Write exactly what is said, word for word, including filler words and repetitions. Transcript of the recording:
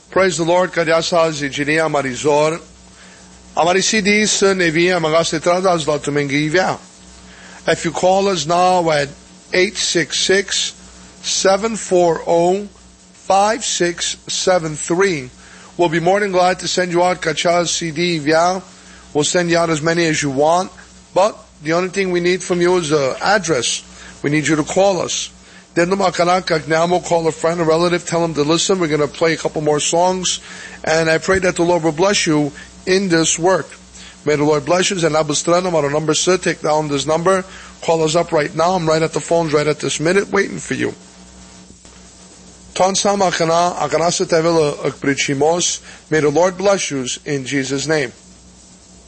Praise the Lord. Kadiasa zijinia marizor. Amarisidis nevia magasetradas latumengivia. If you call us now at eight six six, seven four zero, five six seven three, we'll be more than glad to send you out Kachaz C D. Yeah, we'll send you out as many as you want, but the only thing we need from you is an address. We need you to call us. Then we'll call a friend, a relative, tell them to listen. We're going to play a couple more songs, and I pray that the Lord will bless you in this work. May the Lord bless you. And Abustranam, our number, sir, take down this number. Call us up right now. I'm right at the phones right at this minute, waiting for you. May the Lord bless you in Jesus' name.